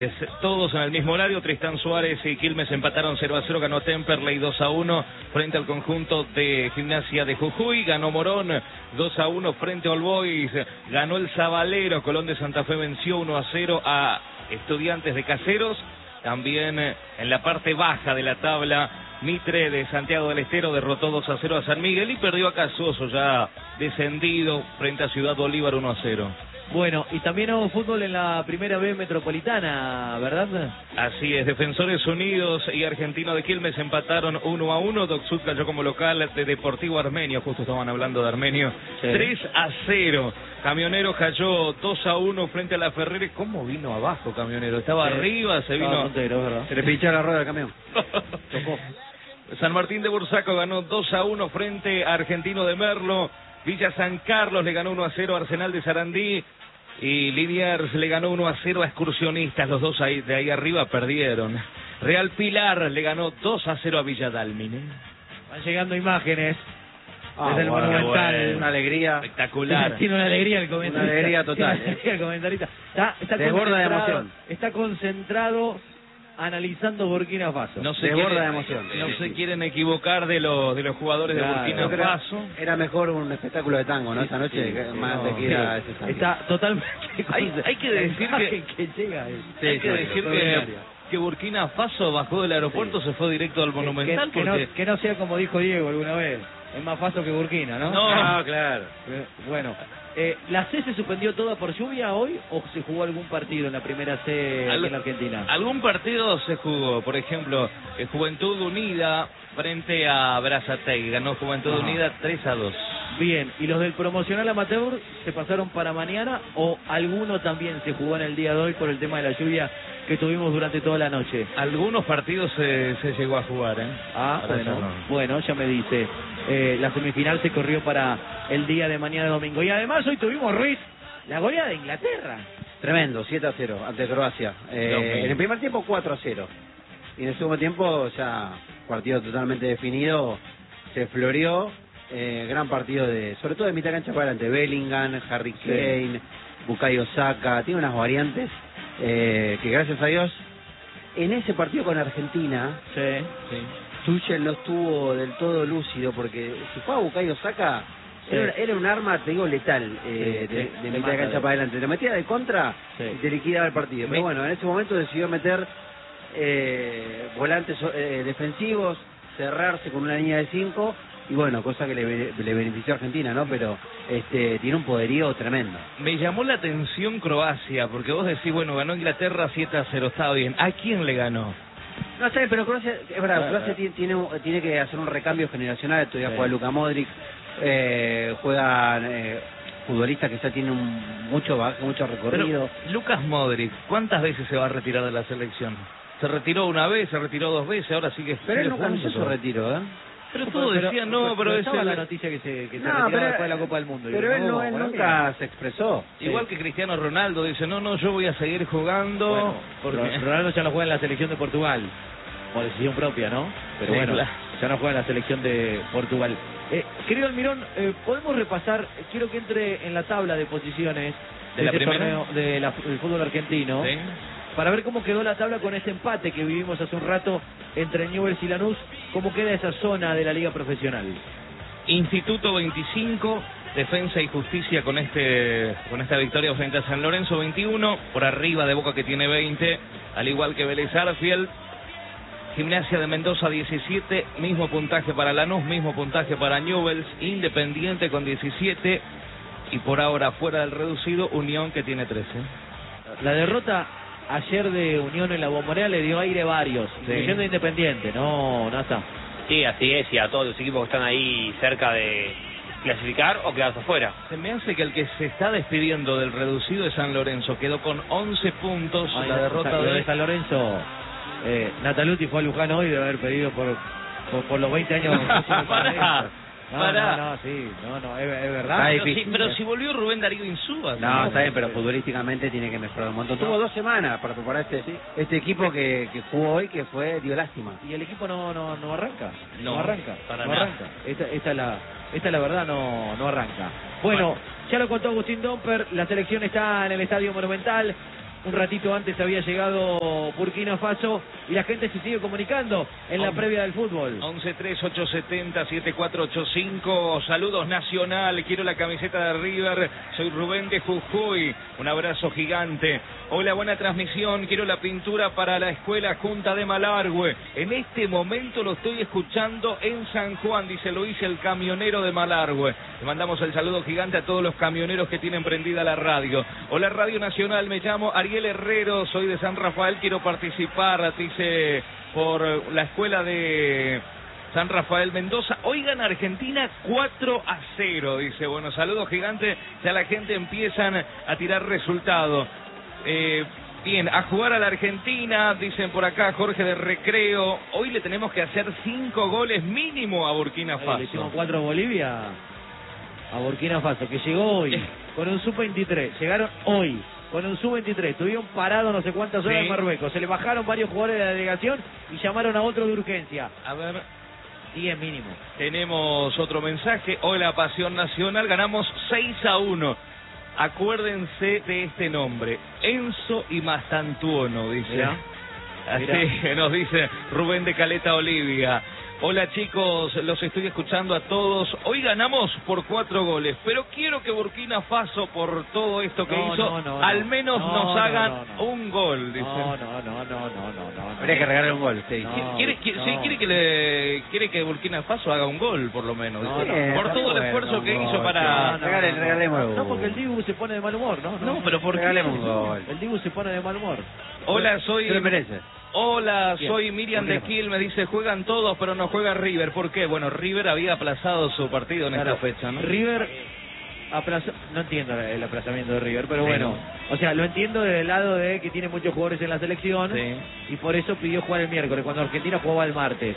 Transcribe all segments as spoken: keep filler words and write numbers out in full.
Todos en el mismo horario. Tristán Suárez y Quilmes empataron cero a cero, ganó Temperley dos a uno frente al conjunto de Gimnasia de Jujuy, ganó Morón dos a uno frente a All Boys, ganó el Zabalero, Colón de Santa Fe venció uno a cero a Estudiantes de Caseros. También en la parte baja de la tabla, Mitre de Santiago del Estero derrotó dos a cero a San Miguel y perdió a Casoso, ya descendido, frente a Ciudad Bolívar uno a cero. Bueno, y también hubo fútbol en la primera B metropolitana, ¿verdad? Así es, Defensores Unidos y Argentino de Quilmes empataron uno a uno, Docsud cayó como local de Deportivo Armenio, justo estaban hablando de Armenio, sí. tres a cero, Camionero cayó dos a uno frente a la Ferrere. ¿Cómo vino abajo Camionero? Estaba sí. arriba, se vino... Montero, ¿verdad? Se le pinchó la rueda del camión. Tocó. San Martín de Bursaco ganó dos a uno frente a Argentino de Merlo, Villa San Carlos le ganó uno a cero a Arsenal de Sarandí, y Liniers le ganó uno a cero a Excursionistas, los dos ahí, de ahí arriba perdieron. Real Pilar le ganó dos a cero a Villa Dálmine. Van llegando imágenes ah, desde el bueno, Monumental. Bueno, una alegría espectacular. Tiene una alegría el comentarista. Una alegría total. Tiene una alegría el comentarista. Está, está desborda de emoción. Está concentrado analizando Burkina Faso. No se desborda quiere, de emoción. No sí, se sí. quieren equivocar de los de los jugadores claro, de Burkina Faso. Era mejor un espectáculo de tango, ¿no? Esta noche, sí, más no, de que ir a ese sí. Está totalmente... Hay, hay que decir que... que llega sí, hay que decir que, que Burkina Faso bajó del aeropuerto, sí. se fue directo al Monumental. Que, que, porque... no, que no sea como dijo Diego alguna vez. Es más Faso que Burkina, ¿no? No, ah, claro. Bueno... Eh, ¿La C se suspendió toda por lluvia hoy o se jugó algún partido en la primera C Al, en la Argentina? Algún partido se jugó, por ejemplo, eh, Juventud Unida frente a Brazatei, ganó Juventud Ajá. Unida tres a dos. Bien, ¿y los del promocional amateur se pasaron para mañana o alguno también se jugó en el día de hoy por el tema de la lluvia que tuvimos durante toda la noche? Algunos partidos se, se llegó a jugar, ¿eh? Ah, para bueno, bueno, ya me dice. Eh, la semifinal se corrió para el día de mañana domingo. Y además hoy tuvimos, Ruiz, la goleada de Inglaterra. Tremendo, siete a cero ante Croacia. Eh, en el primer tiempo cuatro a cero. Y en el segundo tiempo ya partido totalmente definido. Se floreó. Eh, gran partido de, sobre todo de mitad cancha para adelante. Bellingham, Harry Kane, sí. Bukayo Saka. Tiene unas variantes eh, que gracias a Dios en ese partido con Argentina. Sí, sí. Tuchel no estuvo del todo lúcido porque si fue a Bukayo Saka sí. era, era un arma, te digo, letal eh, sí, de, de, de mitad de cancha para adelante. Te metía de contra sí. y te liquidaba el partido. Pero bueno, en ese momento decidió meter eh, volantes eh, defensivos, cerrarse con una línea de cinco y bueno, cosa que le, le benefició a Argentina, ¿no? Pero este tiene un poderío tremendo. Me llamó la atención Croacia porque vos decís, bueno, ganó Inglaterra siete a cero, estaba bien. ¿A quién le ganó? No sé, pero Croacia, es verdad, Croacia tiene, tiene, tiene que hacer un recambio generacional. Todavía sí. juega Luka Modric, eh, juegan eh, futbolistas que ya tienen un, mucho bajo, mucho recorrido. Pero Lucas Modric, ¿cuántas veces se va a retirar de la selección? Se retiró una vez, se retiró dos veces, ahora sigue... Pero él nunca anunció su retiro, ¿eh? Pero todos decían, no, pero, pero es el... la noticia que se, que se no, retiraba pero, después de la Copa del Mundo. Pero digo, él, no, no, él bueno, nunca mira. se expresó. Igual sí. que Cristiano Ronaldo, dice, no, no, yo voy a seguir jugando... Bueno, porque... Ronaldo ya no juega en la selección de Portugal, por decisión propia, ¿no? Pero sí, bueno, claro. ya no juega en la selección de Portugal. Eh, querido Almirón, eh, podemos repasar, quiero que entre en la tabla de posiciones de, de la este primera torneo de la, del fútbol argentino. ¿Sí? Para ver cómo quedó la tabla con ese empate que vivimos hace un rato entre Newell's y Lanús, cómo queda esa zona de la liga profesional. Instituto veinticinco, Defensa y Justicia con este con esta victoria frente a San Lorenzo veintiuno, por arriba de Boca que tiene veinte, al igual que Vélez Arfield. Gimnasia de Mendoza diecisiete, mismo puntaje para Lanús, mismo puntaje para Newell's, Independiente con diecisiete y por ahora fuera del reducido Unión que tiene trece. La derrota ayer de Unión en la Bombonera le dio aire a varios, sí. incluyendo Independiente, ¿no, Nasa? Sí, así es, y a todos los equipos que están ahí cerca de clasificar o quedarse afuera. Se me hace que el que se está despidiendo del reducido es San Lorenzo, quedó con once puntos. Ay, la derrota de... de San Lorenzo. Eh, Nataluti fue a Luján hoy, debe haber pedido por, por, por los veinte años. Pará. No, Para. no, no, sí, no, no, es, es verdad. Pero, sí, pero si volvió Rubén Darío Insúa. No, no, está bien, pero futbolísticamente tiene que mejorar un montón. No. Tuvo dos semanas para preparar este sí. este equipo que, que jugó hoy, que fue, dio lástima. Y el equipo no no, no arranca, no, no arranca, para no nada. arranca. Esta, esta es la esta es la verdad, no no arranca. Bueno, bueno, ya lo contó Agustín Domper, la selección está en el Estadio Monumental. Un ratito antes había llegado Burkina Faso y la gente se sigue comunicando en la previa del fútbol. once tres ocho siete cero siete cuatro ocho cinco. Saludos Nacional, quiero la camiseta de River. Soy Rubén de Jujuy. Un abrazo gigante. Hola, buena transmisión. Quiero la pintura para la escuela Junta de Malargüe. En este momento lo estoy escuchando en San Juan, dice Luis, el camionero de Malargüe. Le mandamos el saludo gigante a todos los camioneros que tienen prendida la radio. Hola Radio Nacional, me llamo Ariel Herrero, soy de San Rafael, quiero participar, dice, por la escuela de San Rafael Mendoza. Hoy gana Argentina cuatro a cero, dice. Bueno, saludos gigantes, ya la gente empiezan a tirar resultados. Eh, bien, a jugar a la Argentina, dicen por acá Jorge de Recreo. Hoy le tenemos que hacer cinco goles mínimo a Burkina Faso. Le hicimos cuatro a Bolivia, a Burkina Faso, que llegó hoy con un sub veintitrés. Llegaron hoy con un sub veintitrés. Estuvieron parados no sé cuántas horas sí. en Marruecos. Se le bajaron varios jugadores de la delegación y llamaron a otro de urgencia. A ver, diez mínimo. tenemos otro mensaje. Hola Pasión Nacional, ganamos seis a uno. Acuérdense de este nombre, Enzo y Mastantuono, dice. Mirá. Así Mirá. nos dice Rubén de Caleta Olivia. Hola chicos, los estoy escuchando a todos. Hoy ganamos por cuatro goles, pero quiero que Burkina Faso, por todo esto que No, hizo, no, no, al no. menos No, nos no, hagan no, no. un gol, dice. No, no, no, no, no, no, no. Habría que regalar un gol, sí. No. ¿Quiere, quiere, no. sí, quiere que le quiere que Burkina Faso haga un gol, por lo menos. No, dice. no, por no, todo el bueno, esfuerzo que un hizo gol, para... no, no. Regale- regalemos. No, porque el Dibu se pone de mal humor, ¿no? No, pero ¿por qué? Regalemos un gol. El Dibu se pone de mal humor. Hola, soy... Se lo merece. Hola, Bien. soy Miriam de Burkina Quil, me dice, juegan todos, pero no juega River. ¿Por qué? Bueno, River había aplazado su partido en Claro, esta fecha, ¿no? River aplazó, no entiendo el aplazamiento de River, pero Sí. bueno, o sea, lo entiendo desde el lado de que tiene muchos jugadores en la selección Sí. y por eso pidió jugar el miércoles, cuando Argentina jugaba el martes.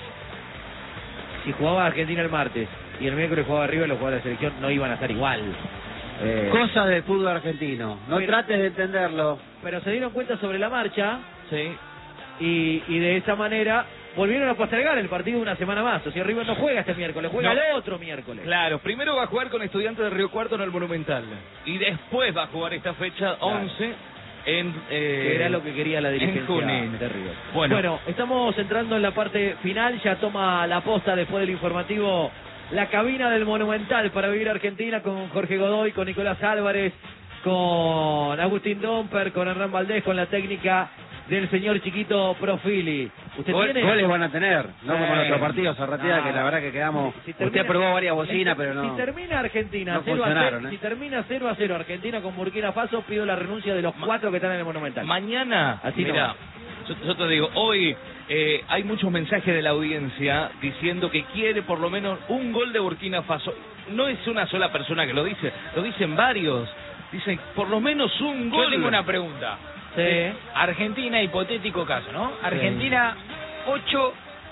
Si jugaba Argentina el martes y el miércoles jugaba River, los jugadores de la selección no iban a estar igual. Eh, Cosas del fútbol argentino. No Pero- trates de entenderlo. pero se dieron cuenta sobre la marcha Sí. y, y de esa manera volvieron a postergar el partido una semana más. O sea, River no juega este miércoles, juega No. el otro miércoles. Claro, primero va a jugar con Estudiantes de Río Cuarto en el Monumental. Y después va a jugar esta fecha once en... Eh, Que era lo que quería la dirigencia en Junín. de River. Bueno. Bueno, estamos entrando en la parte final, ya toma la posta después del informativo la cabina del Monumental para vivir Argentina con Jorge Godoy, con Nicolás Álvarez, con Agustín Domper, con Hernán Valdés, con la técnica del señor Chiquito Profili. ¿Usted Gol- tiene? Goles van a tener, no como en Eh, otro partido, Zarratea, no. que la verdad que quedamos... Si Usted termina- aprobó varias bocinas, pero no... Si termina Argentina no cero a cero, funcionaron, ¿eh? si termina cero a cero Argentina con Burkina Faso, pido la renuncia de los cuatro que están en el Monumental. Mañana, Así mira, nomás. yo, yo te digo, hoy eh, hay muchos mensajes de la audiencia diciendo que quiere por lo menos un gol de Burkina Faso. No es una sola persona que lo dice, lo dicen varios. Dicen, por lo menos un gol. Yo tengo una pregunta. Sí. Argentina, hipotético caso, ¿no? Argentina, ocho,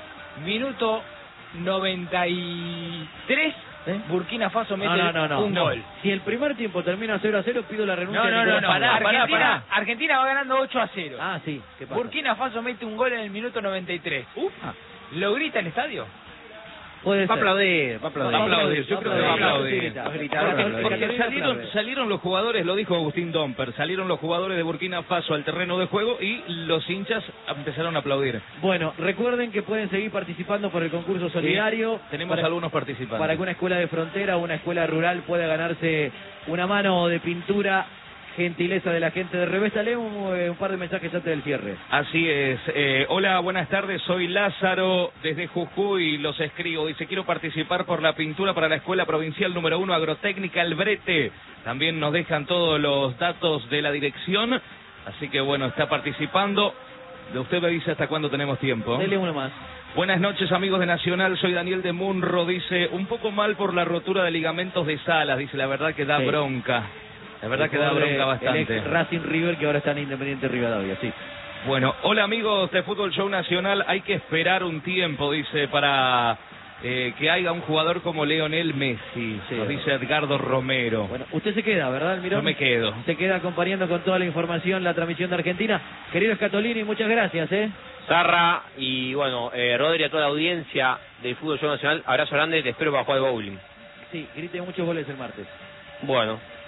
minuto noventa y tres, ¿Eh? Burkina Faso mete No, no, no, no. un No. gol. Si el primer tiempo termina cero a cero, pido la renuncia No, de no, no, Nicolás no. Álvarez. Pará, pará, Argentina, pará. Argentina va ganando ocho a cero. Ah, sí, ¿qué pasa? Burkina Faso mete un gol en el minuto noventa y tres. Ufa. ¿Lo grita el estadio? Puede Va a ser. aplaudir, va a aplaudir. Va a aplaudir, yo creo que va a aplaudir. Sí, grita. Va a gritar, Porque- va a aplaudir. porque Porque salieron, aplaude. salieron los jugadores, lo dijo Agustín Domper, salieron los jugadores de Burkina Faso al terreno de juego y los hinchas empezaron a aplaudir. Bueno, recuerden que pueden seguir participando por el concurso solidario. Tenemos para, algunos participantes. para que una escuela de frontera o una escuela rural pueda ganarse una mano de pintura, gentileza de la gente de Revesta. Leo un, eh, un par de mensajes antes del cierre. Así es. Eh, hola, buenas tardes. Soy Lázaro desde Jujuy. Los escribo. Dice, quiero participar por la pintura para la Escuela Provincial número uno Agrotécnica El Brete. También nos dejan todos los datos de la dirección. Así que bueno, está participando. De usted me dice hasta cuándo tenemos tiempo. Dele uno más. Buenas noches, amigos de Nacional. Soy Daniel de Munro. Dice, un poco mal por la rotura de ligamentos de Salas. Dice, la verdad que da Sí. bronca. La verdad El que da pobre- bronca bastante. El ex Racing River que ahora está en Independiente Rivadavia, sí. Bueno, hola amigos de Fútbol Show Nacional, hay que esperar un tiempo, dice, para eh, que haya un jugador como Leonel Messi, Sí, nos dice Edgardo Romero. Bueno, usted se queda, ¿verdad, Almirón? Yo me quedo. Se queda acompañando con toda la información la transmisión de Argentina. Querido Scatolini, muchas gracias, ¿eh? Zarra y bueno, eh, Rodri, a toda la audiencia del Fútbol Show Nacional, abrazo grande, te espero para jugar al bowling. Sí, grite muchos goles el martes. Bueno,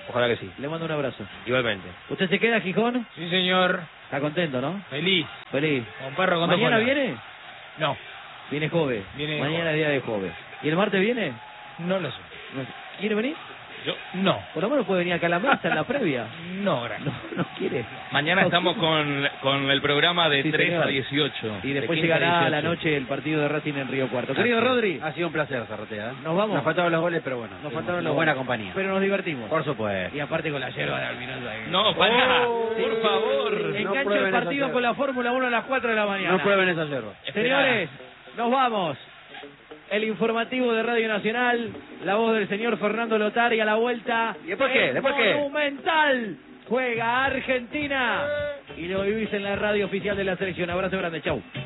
Ojalá que sí. Le mando un abrazo. Igualmente. ¿Usted se queda, Gijón? Sí, señor. Está contento, ¿no? Feliz. Feliz. Con perro con dos ¿Mañana colas. viene? No, Viene Jove. Viene Mañana Jove. es día de Jove. ¿Y el martes viene? no lo sé. No. ¿Quiere venir? Yo, No. Por lo menos puede venir acá a la mesa en la previa. No, gracias. No, no quiere. mañana No estamos quiere. con, con el programa de Sí, tres señor. a dieciocho. Y después de quince llegará a la dieciocho. noche el partido de Racing en Río Cuarto. Querido Así es. Rodri, Ha sido un placer, Zarratea. ¿eh? Nos vamos. Nos faltaron los goles, pero bueno. nos tuvimos faltaron una los buena goles. compañía. Pero nos divertimos. Por supuesto. Y aparte con la yerba de Almirón. ahí. No, pará, Oh, por favor. no Engancha el prueben esa partido yerba. con la Fórmula uno a las cuatro de la mañana. No prueben esa yerba. Señores, nos vamos. El informativo de Radio Nacional, la voz del señor Fernando Lotar y a la vuelta. ¿Y después qué? el ¿Después qué? Monumental juega Argentina y lo vivís en la radio oficial de la selección. Abrazo grande, chau.